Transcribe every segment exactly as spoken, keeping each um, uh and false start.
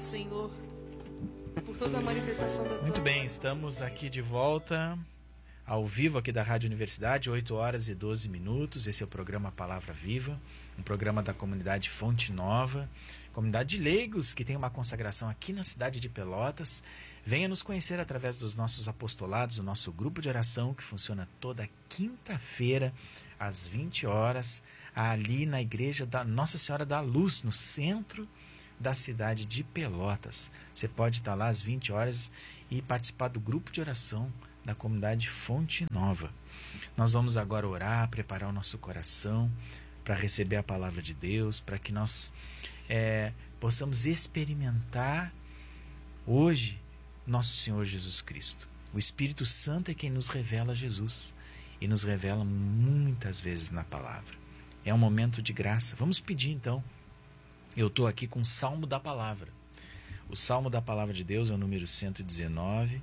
Senhor, por toda a manifestação da tua Muito bem, glória. estamos aqui de volta, ao vivo aqui da Rádio Universidade, oito horas e doze minutos. Esse é o programa Palavra Viva, um programa da comunidade Fonte Nova, comunidade de leigos que tem uma consagração aqui na cidade de Pelotas. Venha nos conhecer através dos nossos apostolados, o nosso grupo de oração que funciona toda quinta-feira às vinte horas, ali na igreja da Nossa Senhora da Luz, no centro da cidade de Pelotas. Você pode estar lá às vinte horas e participar do grupo de oração da comunidade Fonte Nova. Nós vamos agora orar, preparar o nosso coração para receber a palavra de Deus, para que nós é, possamos experimentar hoje nosso Senhor Jesus Cristo. O Espírito Santo é quem nos revela Jesus e nos revela muitas vezes na palavra. É um momento de graça. Vamos pedir então. Eu estou aqui com o Salmo da Palavra. O Salmo da Palavra de Deus é o número cento e dezenove.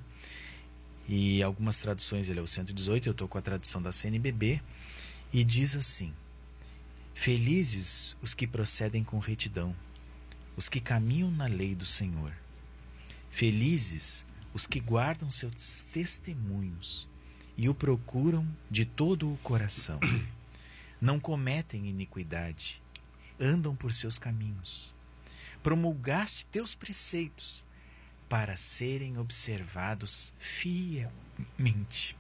E algumas traduções ele é o cento e dezoito. Eu estou com a tradução da C N B B. E diz assim: Felizes os que procedem com retidão, os que caminham na lei do Senhor. Felizes os que guardam seus testemunhos e o procuram de todo o coração. Não cometem iniquidade, andam por seus caminhos. Promulgaste teus preceitos para serem observados fielmente.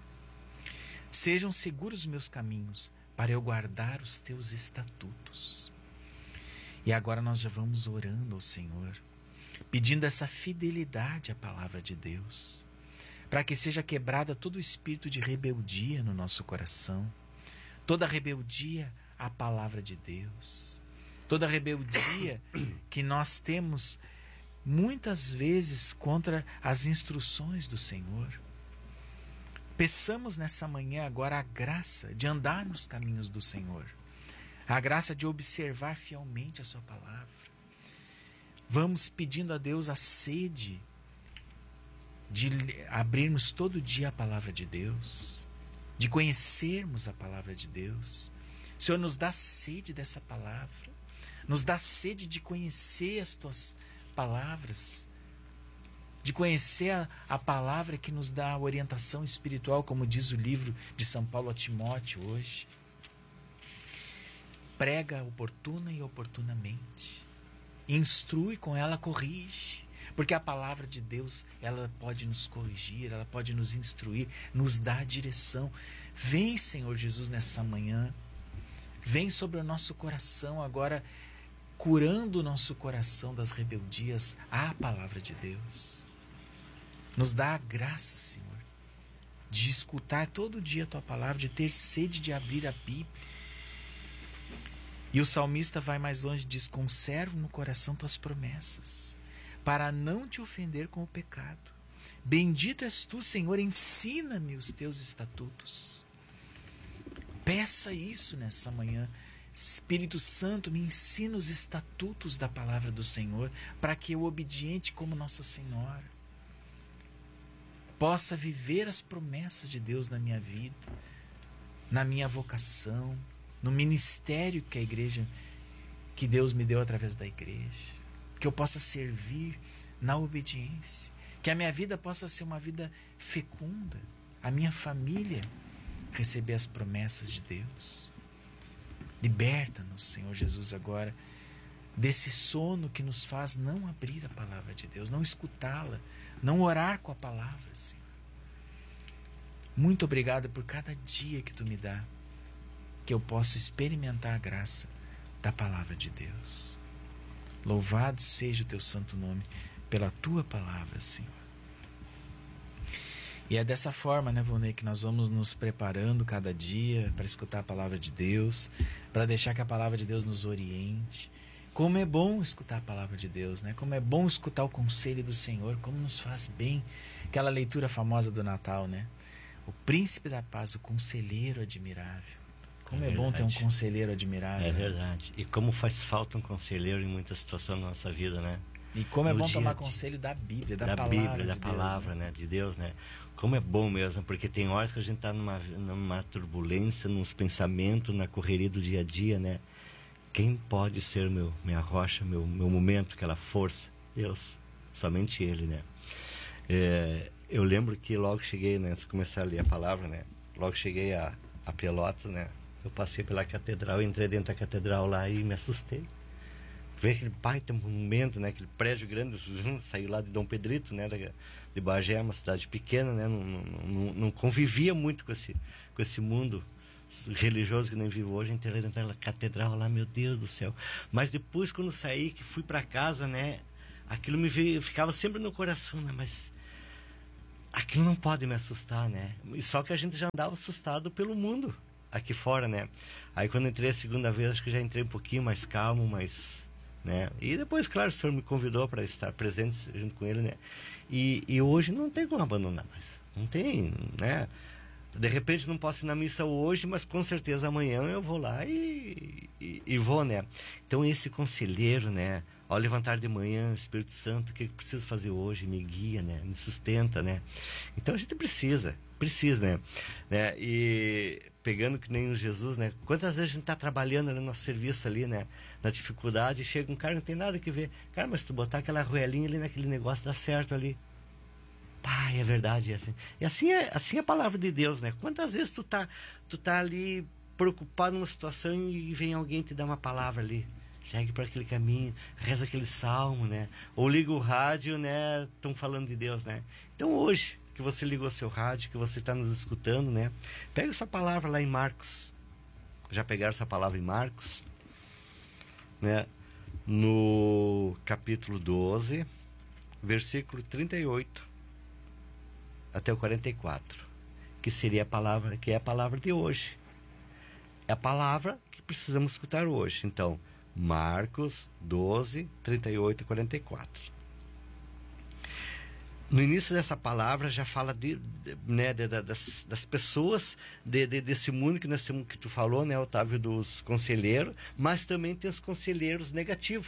Sejam seguros meus caminhos, para eu guardar os teus estatutos. E agora nós já vamos orando ao Senhor, pedindo essa fidelidade à palavra de Deus, para que seja quebrada todo o espírito de rebeldia no nosso coração, toda rebeldia à palavra de Deus, toda rebeldia que nós temos muitas vezes contra as instruções do Senhor. Peçamos nessa manhã agora a graça de andar nos caminhos do Senhor, a graça de observar fielmente a sua palavra. Vamos pedindo a Deus a sede de abrirmos todo dia a palavra de Deus, de conhecermos a palavra de Deus. O Senhor nos dá sede dessa palavra, nos dá sede de conhecer as tuas palavras, de conhecer a, a palavra que nos dá a orientação espiritual, como diz o livro de São Paulo a Timóteo hoje. Prega oportuna e oportunamente, instrui, com ela corrige, porque a palavra de Deus, ela pode nos corrigir, ela pode nos instruir, nos dar direção. Vem, Senhor Jesus, nessa manhã, vem sobre o nosso coração agora, curando o nosso coração das rebeldias à palavra de Deus. Nos dá a graça, Senhor, de escutar todo dia a tua palavra, de ter sede de abrir a Bíblia. E o salmista vai mais longe e diz: conservo no coração tuas promessas, para não te ofender com o pecado. Bendito és tu, Senhor, ensina-me os teus estatutos. Peça isso nessa manhã. Espírito Santo, me ensina os estatutos da palavra do Senhor, para que eu, obediente como Nossa Senhora, possa viver as promessas de Deus na minha vida, na minha vocação, no ministério que a igreja, que Deus me deu através da igreja, que eu possa servir na obediência, que a minha vida possa ser uma vida fecunda, a minha família receber as promessas de Deus. Liberta-nos, Senhor Jesus, agora desse sono que nos faz não abrir a palavra de Deus, não escutá-la, não orar com a palavra, Senhor. Muito obrigado por cada dia que tu me dá, que eu possa experimentar a graça da palavra de Deus. Louvado seja o teu santo nome pela tua palavra, Senhor. E é dessa forma, né, Vonei, que nós vamos nos preparando cada dia para escutar a palavra de Deus, para deixar que a palavra de Deus nos oriente. Como é bom escutar a palavra de Deus, né? Como é bom escutar o conselho do Senhor, como nos faz bem. Aquela leitura famosa do Natal, né? O príncipe da paz, o conselheiro admirável. Como é, é bom ter um conselheiro admirável. É verdade. E como faz falta um conselheiro em muitas situações da nossa vida, né? E como é no bom dia tomar de, conselho da Bíblia, da, da palavra Bíblia, da de palavra, Deus, né? né? De Deus, né? Como é bom mesmo, porque tem horas que a gente está numa, numa turbulência, nos pensamentos, na correria do dia a dia, né? Quem pode ser meu, minha rocha, meu, meu momento, aquela força? Deus, somente Ele, né? É, eu lembro que logo cheguei, né, se começar a ler a palavra, né, logo cheguei a, a Pelotas, né, eu passei pela catedral, entrei dentro da catedral lá e me assustei. Ver aquele baita monumento, né, aquele prédio grande, saiu lá de Dom Pedrito, né, de Bagé, uma cidade pequena, né, não, não, não, não convivia muito com esse, com esse mundo religioso que nem vivo hoje. Entrei dentro da catedral lá, meu Deus do céu. Mas depois, quando saí, que fui para casa, né, aquilo me veio, ficava sempre no coração, né, mas aquilo não pode me assustar, né? Só que a gente já andava assustado pelo mundo aqui fora, né? Aí quando entrei a segunda vez, acho que já entrei um pouquinho mais calmo, mais, né? E depois, claro, o Senhor me convidou para estar presente junto com Ele, né? E, e hoje não tem como abandonar mais. Não tem, né? De repente não posso ir na missa hoje, mas com certeza amanhã eu vou lá e, e, e vou, né? Então esse conselheiro, né? Ao levantar de manhã, Espírito Santo, o que eu preciso fazer hoje? Me guia, né? Me sustenta, né? Então a gente precisa, precisa, né? né? E pegando que nem o Jesus, né? Quantas vezes a gente está trabalhando no nosso serviço ali, né? Na dificuldade, e chega um cara, não tem nada que ver. Cara, mas se tu botar aquela arruelinha ali naquele negócio, dá certo ali. Pai, é verdade, é assim. E assim é, assim é a palavra de Deus, né? Quantas vezes tu tá, tu tá ali preocupado numa situação e vem alguém te dar uma palavra ali. Segue por aquele caminho, reza aquele salmo, né? Ou liga o rádio, né? Estão falando de Deus, né? Então hoje, que você ligou seu rádio, que você está nos escutando, né? Pega essa palavra lá em Marcos. Já pegaram essa palavra em Marcos? Né? No capítulo doze, versículo trinta e oito até o quarenta e quatro. Que seria a palavra, que é a palavra de hoje. É a palavra que precisamos escutar hoje. Então, Marcos doze, trinta e oito e quarenta e quatro. No início dessa palavra já fala de, de, né, de, de, das, das pessoas de, de, desse mundo que nós temos, que tu falou, né, Otávio, dos conselheiros, mas também tem os conselheiros negativos,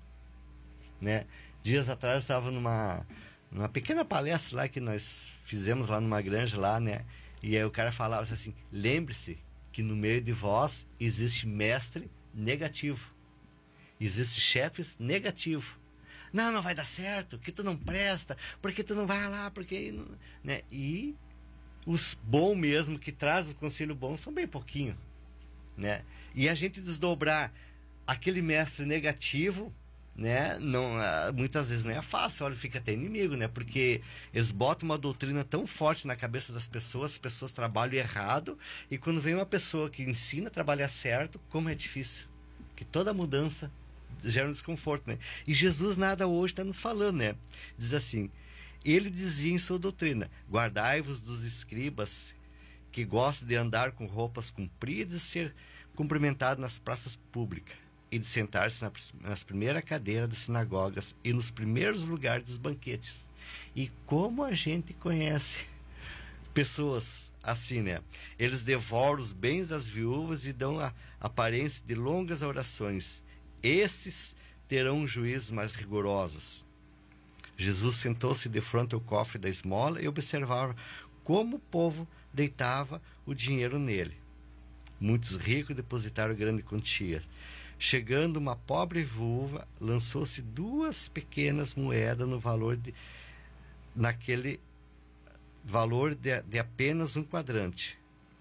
né? Dias atrás eu estava numa, numa pequena palestra lá que nós fizemos lá numa granja lá, né? E aí o cara falava assim: lembre-se que no meio de vós existe mestre negativo. Existem chefes negativos. Não, não vai dar certo, que tu não presta, porque tu não vai lá, porque... Não, né? E os bons mesmo, que traz o conselho bom, são bem pouquinho, né? E a gente desdobrar aquele mestre negativo, né? Não, muitas vezes não é fácil, olha, fica até inimigo, né? Porque eles botam uma doutrina tão forte na cabeça das pessoas, as pessoas trabalham errado, e quando vem uma pessoa que ensina a trabalhar certo, como é difícil. Que toda mudança gera um desconforto, né? E Jesus nada hoje está nos falando, né? Diz assim: ele dizia em sua doutrina: guardai-vos dos escribas que gostam de andar com roupas compridas e ser cumprimentado nas praças públicas e de sentar-se na, nas primeiras cadeiras das sinagogas e nos primeiros lugares dos banquetes. E como a gente conhece pessoas assim, né? Eles devoram os bens das viúvas e dão a aparência de longas orações. Esses terão juízos mais rigorosos. Jesus sentou-se de frente ao cofre da esmola e observava como o povo deitava o dinheiro nele. Muitos ricos depositaram grande quantia. Chegando uma pobre viúva, lançou-se duas pequenas moedas no valor de naquele valor de, de apenas um quadrante.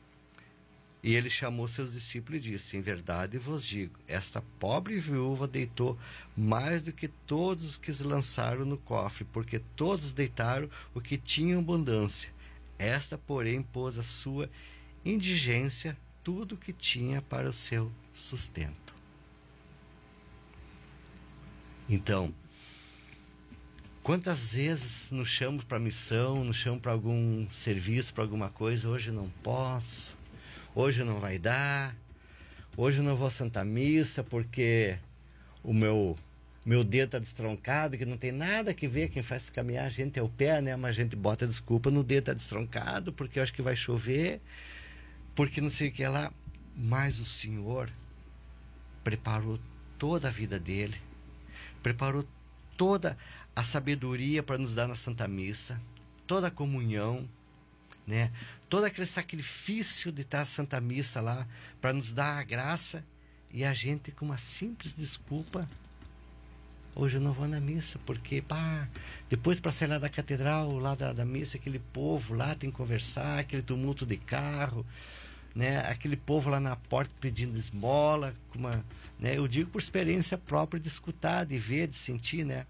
E ele chamou seus discípulos e disse: em verdade vos digo, esta pobre viúva deitou mais do que todos os que se lançaram no cofre, porque todos deitaram o que tinham abundância. Esta, porém, pôs a sua indigência tudo o que tinha para o seu sustento. Então, quantas vezes nos chamam para missão, nos chamam para algum serviço, para alguma coisa: hoje não posso, hoje não vai dar, hoje eu não vou à Santa Missa porque o meu, meu dedo está destroncado, que não tem nada que ver, quem faz caminhar a gente é o pé, né? Mas a gente bota desculpa, no dedo está destroncado, porque eu acho que vai chover, porque não sei o que é lá. Mas o Senhor preparou toda a vida dele, preparou toda a sabedoria para nos dar na Santa Missa, toda a comunhão, né? Todo aquele sacrifício de estar a Santa Missa lá para nos dar a graça, e a gente, com uma simples desculpa, Hoje eu não vou na missa, porque, pá, depois para sair lá da catedral, lá da, da missa, aquele povo lá tem que conversar, aquele tumulto de carro, né? Aquele povo lá na porta pedindo esmola, com uma, né? Eu digo por experiência própria de escutar, de ver, de sentir, né?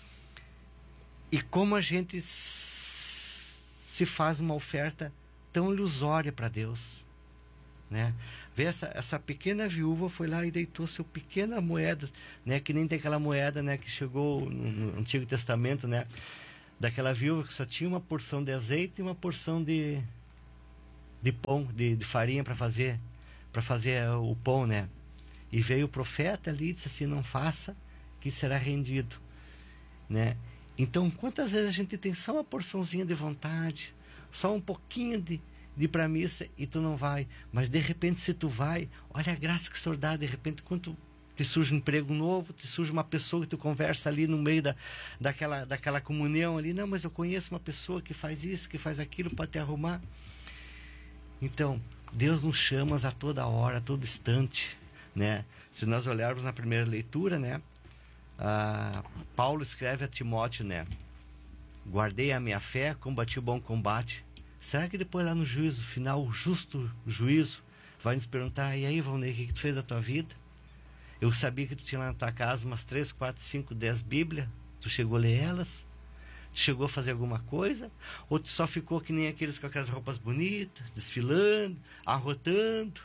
E como a gente se faz uma oferta tão ilusória para Deus, né? Vê, essa, essa pequena viúva foi lá e deitou sua pequena moeda, né? Que nem tem aquela moeda, né? Que chegou no, no Antigo Testamento, né? Daquela viúva que só tinha uma porção de azeite e uma porção de, de pão, de, de farinha para fazer, para fazer o pão, né? E veio o profeta ali e disse assim: não faça, que será rendido, né? Então, quantas vezes a gente tem só uma porçãozinha de vontade, só um pouquinho de de ir para a missa e tu não vai, mas de repente se tu vai, olha a graça que o Senhor dá, de repente quando te surge um emprego novo, te surge uma pessoa que tu conversa ali no meio da, daquela, daquela comunhão ali, não, mas eu conheço uma pessoa que faz isso, que faz aquilo, pode te arrumar. Então, Deus nos chama a toda hora, a todo instante, né? Se nós olharmos na primeira leitura, né? Ah, Paulo escreve a Timóteo, né? Guardei a minha fé, combati o bom combate. Será que depois lá no juízo final, o justo juízo, vai nos perguntar: e aí, Valnei, o que, que tu fez da tua vida? Eu sabia que tu tinha lá na tua casa umas três, quatro, cinco, dez Bíblias. Tu chegou a ler elas? Tu chegou a fazer alguma coisa? Ou tu só ficou que nem aqueles com aquelas roupas bonitas, desfilando, arrotando?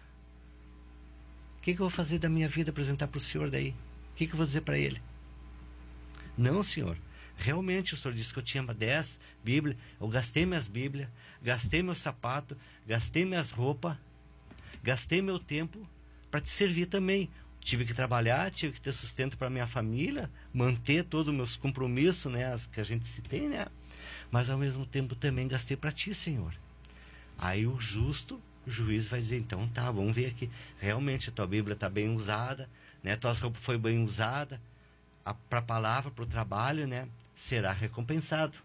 O que, que eu vou fazer da minha vida, apresentar para o Senhor daí? O que, que eu vou dizer para Ele? Não, Senhor. Realmente o Senhor disse que eu tinha dez Bíblias, eu gastei minhas Bíblias, gastei meu sapato, gastei minhas roupas, gastei meu tempo para te servir também. Tive que trabalhar, tive que ter sustento para minha família, manter todos os meus compromissos, né, as que a gente se tem, né? Mas ao mesmo tempo também gastei para ti, Senhor. Aí o justo juiz vai dizer: então tá, vamos ver aqui, realmente a tua Bíblia está bem usada, né? Tuas roupas foi bem usada, para a palavra, para o trabalho, né? Será recompensado,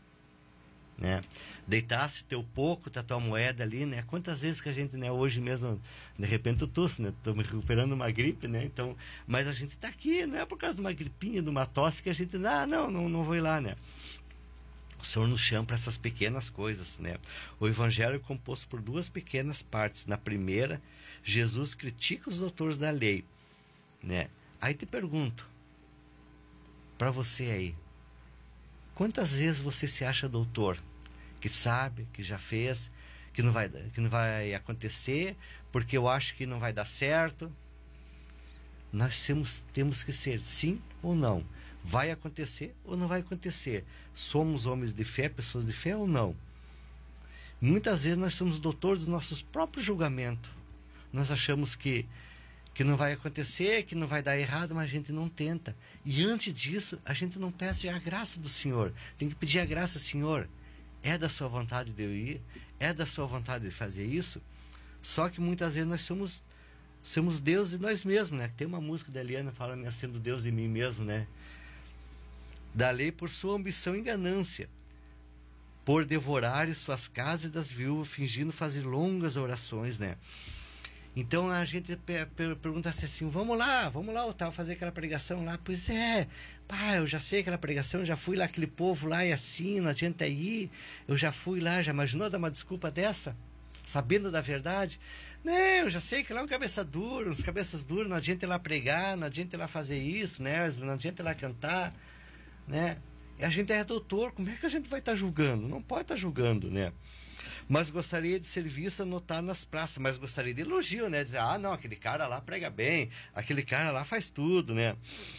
né? Deitasse teu pouco, tá tua moeda ali, né? Quantas vezes que a gente, né? Hoje mesmo, de repente eu tosse, né? Tô me recuperando uma gripe, né? Então, mas a gente tá aqui, não é por causa de uma gripinha, de uma tosse que a gente, ah, não, não, não vou ir lá, né? O Senhor nos chama para essas pequenas coisas, né? O Evangelho é composto por duas pequenas partes. Na primeira, Jesus critica os doutores da lei, né? Aí te pergunto, para você aí, quantas vezes você se acha doutor, que sabe, que já fez, que não vai, que não vai acontecer, porque eu acho que não vai dar certo? Nós temos, temos que ser sim ou não. Vai acontecer ou não vai acontecer? Somos homens de fé, pessoas de fé ou não? Muitas vezes nós somos doutores dos nossos próprios julgamentos. Nós achamos que que não vai acontecer, que não vai dar errado, mas a gente não tenta. E antes disso, a gente não pede a graça do Senhor. Tem que pedir a graça: Senhor, é da sua vontade de eu ir? É da sua vontade de fazer isso? Só que muitas vezes nós somos, somos Deus de nós mesmos, né? Tem uma música da Eliana falando, né, sendo Deus de mim mesmo, né? Da lei por sua ambição e ganância, por devorar suas casas das viúvas, fingindo fazer longas orações, né? Então a gente per per pergunta assim: vamos lá, vamos lá, Otávio, fazer aquela pregação lá. Pois é, pá, eu já sei aquela pregação, já fui lá, aquele povo lá e assim, não adianta ir. Eu já fui lá, já imaginou dar uma desculpa dessa? Sabendo da verdade? Não, eu já sei que lá é um cabeça dura, uns cabeças duras, não adianta ir lá pregar, não adianta ir lá fazer isso, né? Não adianta ir lá cantar, né? E a gente é doutor, como é que a gente vai estar tá julgando? Não pode estar tá julgando, né? Mas gostaria de ser visto, anotar nas praças, mas gostaria de elogio, né? Dizer: ah, não, aquele cara lá prega bem, aquele cara lá faz tudo, né?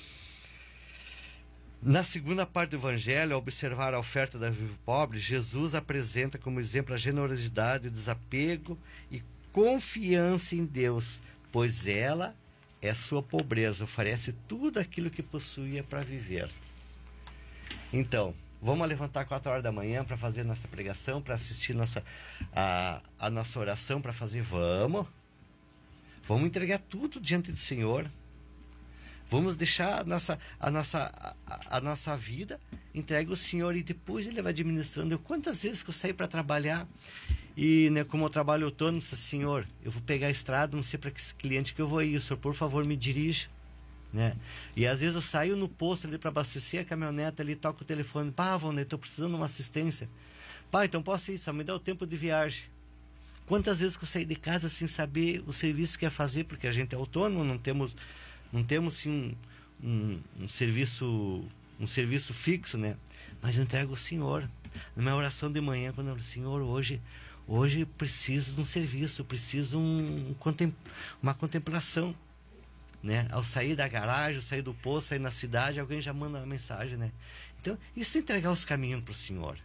Na segunda parte do Evangelho, ao observar a oferta da viúva pobre, Jesus apresenta como exemplo a generosidade, desapego e confiança em Deus, pois ela é sua pobreza, oferece tudo aquilo que possuía para viver. Então, vamos levantar quatro horas da manhã para fazer nossa pregação, para assistir nossa, a, a nossa oração, para fazer, vamos. Vamos entregar tudo diante do Senhor. Vamos deixar a nossa, a nossa, a, a nossa vida entregue ao Senhor e depois Ele vai administrando. Eu, quantas vezes que eu saí para trabalhar e, né, como eu trabalho autônomo, disse: Senhor, eu vou pegar a estrada, não sei para que cliente que eu vou ir, o Senhor, por favor, me dirija, né? E às vezes eu saio no posto ali para abastecer a caminhonete ali, toco o telefone, pá, Valnei, estou precisando de uma assistência. Pá, então posso ir, só me dá o tempo de viagem. Quantas vezes que eu saí de casa sem saber o serviço que ia fazer, porque a gente é autônomo, não temos, não temos sim, um, um, um serviço, um serviço fixo, né? Mas eu entrego ao Senhor. Na minha oração de manhã, quando eu falo, Senhor, hoje, hoje preciso de um serviço, preciso um, um, uma contemplação, né? Ao sair da garagem, ao sair do posto, sair na cidade, alguém já manda uma mensagem, né? Então, isso é entregar os caminhos para o Senhor.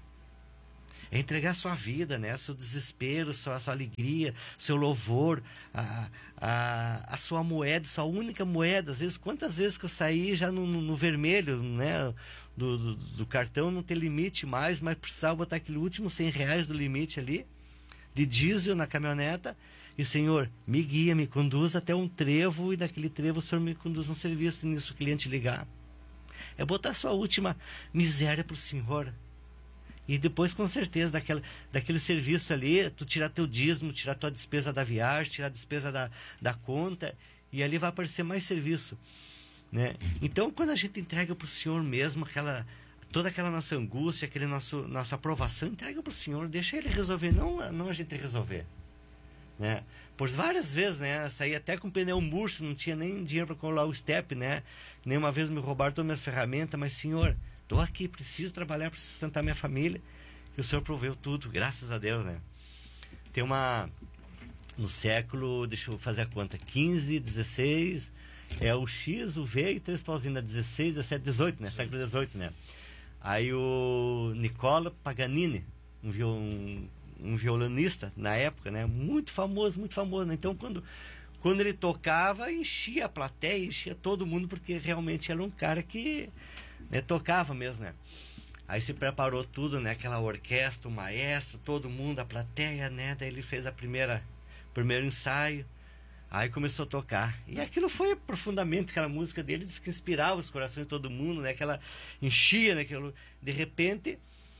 É entregar sua vida, né? Seu desespero, sua, sua alegria, seu louvor, a, a, a sua moeda, sua única moeda. Às vezes, quantas vezes que eu saí já no, no, no vermelho, né? Do, do, do cartão não tem limite mais, mas precisava botar aquele último cem reais do limite ali, de diesel na caminhoneta. E, Senhor, me guia, me conduz até um trevo, e daquele trevo o Senhor me conduz um serviço, e nisso o cliente ligar. É botar sua última miséria para o Senhor. E depois, com certeza, daquela, daquele serviço ali, tu tirar teu dízimo, tirar tua despesa da viagem, tirar a despesa da, da conta, e ali vai aparecer mais serviço, né? Então, quando a gente entrega para o Senhor mesmo, aquela, toda aquela nossa angústia, aquele nosso, nossa aprovação, entrega para o Senhor, deixa Ele resolver, não, não a gente resolver, né? Por várias vezes, né? Saí até com pneu murcho, não tinha nem dinheiro para colar o step, né? Nenhuma vez me roubaram todas as minhas ferramentas, mas, Senhor, estou aqui, preciso trabalhar, preciso sustentar minha família. E o Senhor proveu tudo, graças a Deus, né? Tem uma... No século, deixa eu fazer a conta, quinze, dezesseis, é o X, o V e três pauzinhos, dezesseis, dezessete, dezoito, né? Século dezoito, né? Aí o Nicola Paganini, um, viol, um, um violonista na época, né? Muito famoso, muito famoso, né? Então, quando... Quando ele tocava, enchia a plateia, enchia todo mundo, porque realmente era um cara que... Né, tocava mesmo, né? Aí se preparou tudo, né? Aquela orquestra, o maestro, todo mundo, a plateia, né? Daí ele fez a primeira, primeiro ensaio, aí começou a tocar. E aquilo foi profundamente, aquela música dele, diz que inspirava os corações de todo mundo, né? Aquela enchia, né? Aquilo, de repente,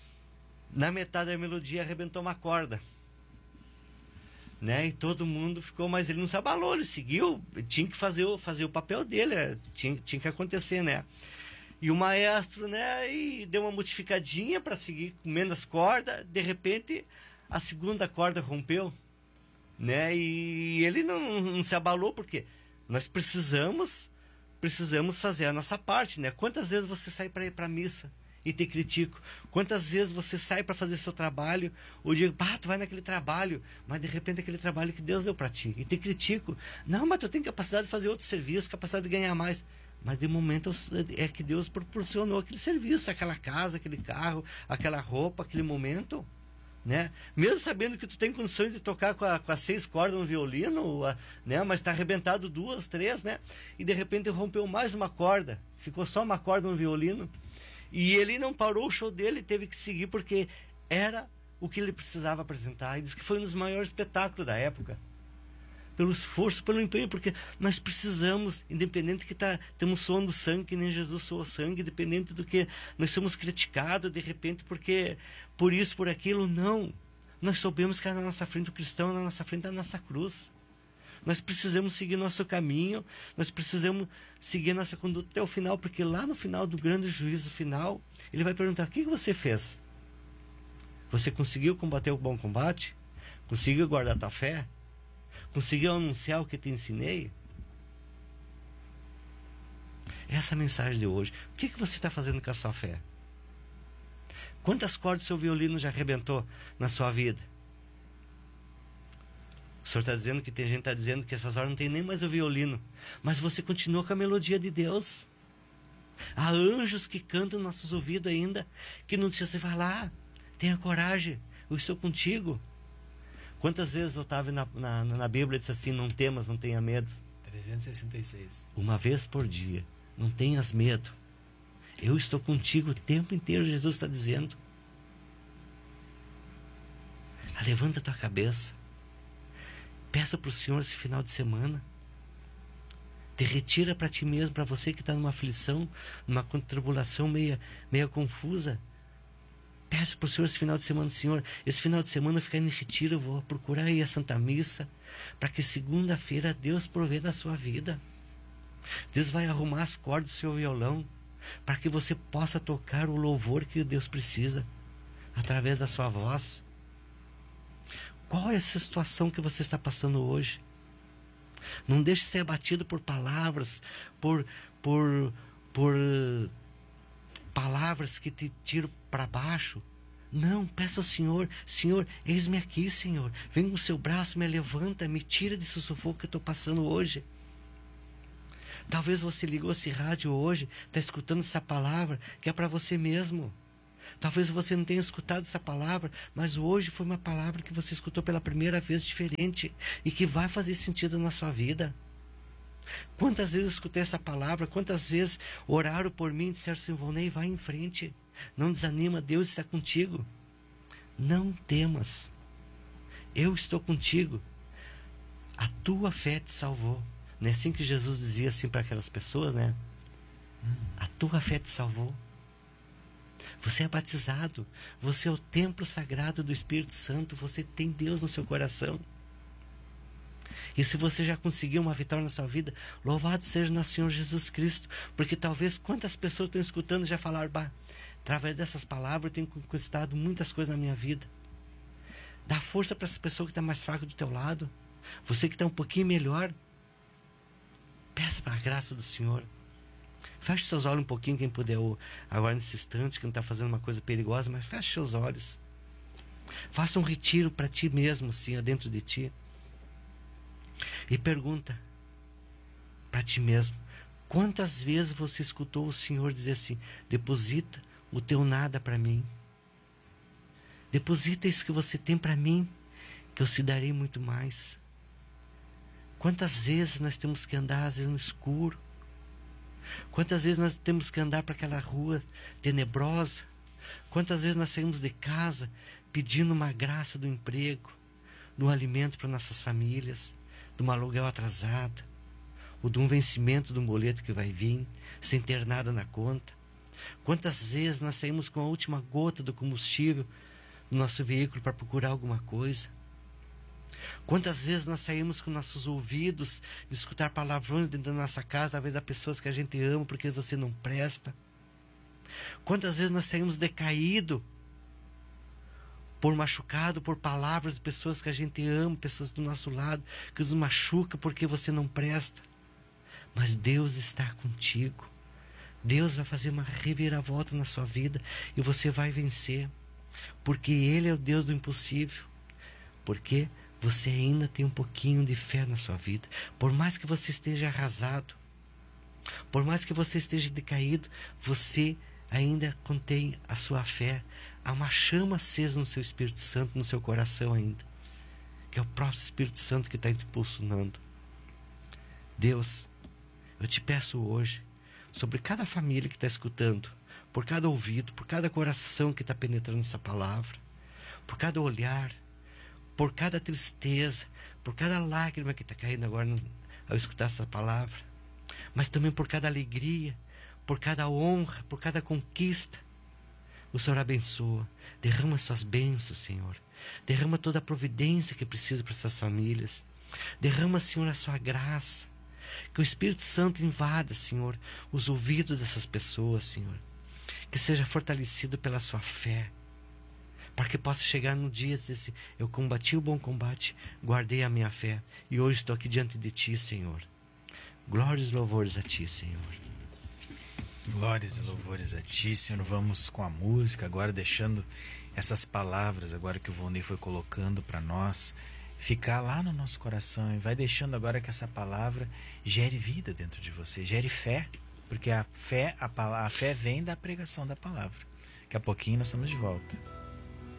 na metade da melodia, arrebentou uma corda, né? E todo mundo ficou, mas ele não se abalou, ele seguiu, tinha que fazer o, fazer o papel dele, tinha, tinha que acontecer, né? E o maestro, né, e deu uma modificadinha para seguir comendo as cordas. De repente, a segunda corda rompeu, né? E ele não, não se abalou, porque nós precisamos, precisamos fazer a nossa parte, né? Quantas vezes você sai para ir para a missa e te critico? Quantas vezes você sai para fazer seu trabalho, ou digo, pá, tu vai naquele trabalho, mas de repente aquele trabalho que Deus deu para ti, e te critico. Não, mas tu tem capacidade de fazer outro serviço, capacidade de ganhar mais. Mas de momento é que Deus proporcionou aquele serviço, aquela casa, aquele carro, aquela roupa, aquele momento, né? Mesmo sabendo que tu tem condições de tocar com, a, com as seis cordas no violino, a, né? Mas está arrebentado duas, três, né? E de repente rompeu mais uma corda, ficou só uma corda no violino. E ele não parou o show dele, teve que seguir porque era o que ele precisava apresentar. E diz que foi um dos maiores espetáculos da época. Pelo esforço, pelo empenho, porque nós precisamos, independente que tá, estamos suando sangue, que nem Jesus suou sangue, independente do que nós somos criticados de repente, porque por isso, por aquilo, não. Nós soubemos que na nossa frente o cristão, na nossa frente a nossa cruz. Nós precisamos seguir nosso caminho, nós precisamos seguir nossa conduta até o final, porque lá no final do grande juízo final, ele vai perguntar, o que você fez? Você conseguiu combater o bom combate? Conseguiu guardar a tua fé? Conseguiu anunciar o que te ensinei? Essa é a mensagem de hoje. O que, que você está fazendo com a sua fé? Quantas cordas seu violino já arrebentou na sua vida? O senhor está dizendo que tem gente que está dizendo que essas horas não tem nem mais o violino. Mas você continua com a melodia de Deus. Há anjos que cantam nos nossos ouvidos ainda, que não precisa você falar, tenha coragem, eu estou contigo. Quantas vezes eu estava na, na, na Bíblia e disse assim, não temas, não tenha medo? trezentos e sessenta e seis. Uma vez por dia, não tenhas medo. Eu estou contigo o tempo inteiro, Jesus está dizendo. Ah, levanta a tua cabeça. Peça para o Senhor esse final de semana. Te retira para ti mesmo, para você que está numa aflição, numa tribulação meia, meia confusa. Peço para o Senhor esse final de semana, Senhor, esse final de semana eu ficar em retiro, eu vou procurar aí a Santa Missa, para que segunda-feira Deus provê da sua vida. Deus vai arrumar as cordas do seu violão para que você possa tocar o louvor que Deus precisa através da sua voz. Qual é essa situação que você está passando hoje? Não deixe ser abatido por palavras, por, por, por palavras que te tiram para baixo. Não, peça ao Senhor: Senhor, eis-me aqui, Senhor. Vem com o seu braço, me levanta, me tira desse sufoco que eu estou passando hoje. Talvez você ligou esse rádio hoje, está escutando essa palavra que é para você mesmo. Talvez você não tenha escutado essa palavra, mas hoje foi uma palavra que você escutou pela primeira vez diferente e que vai fazer sentido na sua vida. Quantas vezes eu escutei essa palavra, quantas vezes oraram por mim e disseram assim: Volney, vai em frente, não desanima, Deus está contigo. Não temas, eu estou contigo, a tua fé te salvou. Não é assim que Jesus dizia assim para aquelas pessoas, né? Hum. A tua fé te salvou. Você é batizado, você é o templo sagrado do Espírito Santo, você tem Deus no seu coração. E se você já conseguiu uma vitória na sua vida, louvado seja nosso Senhor Jesus Cristo, porque talvez quantas pessoas estão escutando já falaram: bah, através dessas palavras eu tenho conquistado muitas coisas na minha vida. Dá força para essa pessoa que está mais fraca do teu lado. Você que está um pouquinho melhor, peça para a graça do Senhor. Feche seus olhos um pouquinho, quem puder, agora nesse instante, que não está fazendo uma coisa perigosa, mas feche seus olhos. Faça um retiro para ti mesmo, assim, dentro de ti. E pergunta para ti mesmo: quantas vezes você escutou o Senhor dizer assim: deposita o teu nada para mim. Deposita isso que você tem para mim, que eu te darei muito mais. Quantas vezes nós temos que andar, às vezes, no escuro? Quantas vezes nós temos que andar para aquela rua tenebrosa? Quantas vezes nós saímos de casa pedindo uma graça do emprego, do alimento para nossas famílias, de um aluguel atrasado, ou de um vencimento de um boleto que vai vir, sem ter nada na conta? Quantas vezes nós saímos com a última gota do combustível do nosso veículo para procurar alguma coisa? Quantas vezes nós saímos com nossos ouvidos de escutar palavrões dentro da nossa casa, talvez das pessoas que a gente ama, porque você não presta? Quantas vezes nós saímos decaído, por machucado, por palavras de pessoas que a gente ama, pessoas do nosso lado, que nos machuca porque você não presta? Mas Deus está contigo. Deus vai fazer uma reviravolta na sua vida e você vai vencer, porque Ele é o Deus do impossível. Porque você ainda tem um pouquinho de fé na sua vida. Por mais que você esteja arrasado, por mais que você esteja decaído, você ainda contém a sua fé. Há uma chama acesa no seu Espírito Santo, no seu coração ainda, que é o próprio Espírito Santo que está te impulsionando. Deus, eu te peço hoje, sobre cada família que está escutando, por cada ouvido, por cada coração que está penetrando essa palavra, por cada olhar, por cada tristeza, por cada lágrima que está caindo agora ao escutar essa palavra, mas também por cada alegria, por cada honra, por cada conquista. O Senhor abençoa, derrama suas bênçãos, Senhor. Derrama toda a providência que precisa para essas famílias. Derrama, Senhor, a sua graça. Que o Espírito Santo invada, Senhor, os ouvidos dessas pessoas, Senhor. Que seja fortalecido pela sua fé, para que possa chegar no dia e dizer assim: eu combati o bom combate, guardei a minha fé, e hoje estou aqui diante de Ti, Senhor. Glórias e louvores a Ti, Senhor. Glórias e louvores a Ti, Senhor. Vamos com a música agora, deixando essas palavras agora que o Volney foi colocando para nós ficar lá no nosso coração, e vai deixando agora que essa palavra gere vida dentro de você, gere fé, porque a fé, a, a fé vem da pregação da palavra. Daqui a pouquinho nós estamos de volta.